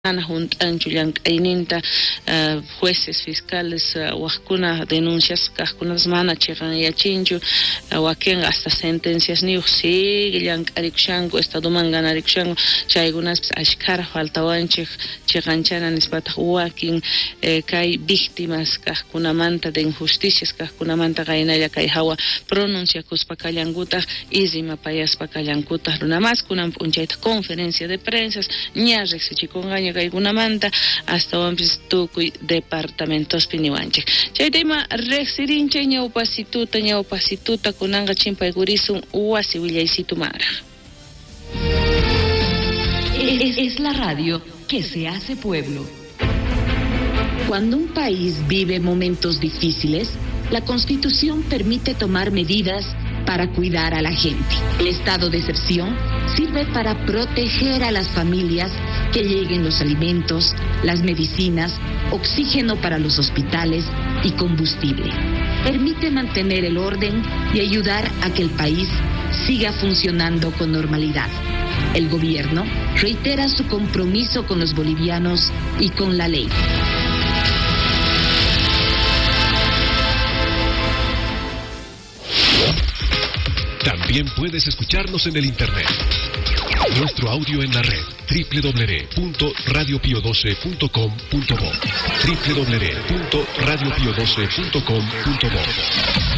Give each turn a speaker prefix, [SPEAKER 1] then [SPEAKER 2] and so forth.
[SPEAKER 1] Juntan Aininta, jueces fiscales, Wakuna denuncias, Kakunas mana chegan y achinchu, Waken hasta sentencias ni uxi, Gillan Arikshango, Estado Mangan Arikshango, Chaigunas Ashkar, Faltawanche, Cheganchana, Nispata Wakin, Kai víctimas, Kakunamanta de injusticias, Kakunamanta Gainaya Kaihawa, pronuncia Kuspakayanguta, Izima Payas Pakayanguta, Runamas, Kunam Punchaita, conferencia de prensas, Ñarrex, Chicongaña. Alguna manta hasta hombres tucuy departamentos piniwanche. Chaydema rexirinche ñaupasituta kunanga chimpa gurisun uasi willaisitu mara.
[SPEAKER 2] Es la radio que se hace pueblo.
[SPEAKER 3] Cuando un país vive momentos difíciles, la Constitución permite tomar medidas para cuidar a la gente. El estado de excepción sirve para proteger a las familias, que lleguen los alimentos, las medicinas, oxígeno para los hospitales y combustible. Permite mantener el orden y ayudar a que el país siga funcionando con normalidad. El gobierno reitera su compromiso con los bolivianos y con la ley.
[SPEAKER 4] También puedes escucharnos en el internet. Nuestro audio en la red www.radiopio12.com.bo www.radiopio12.com.bo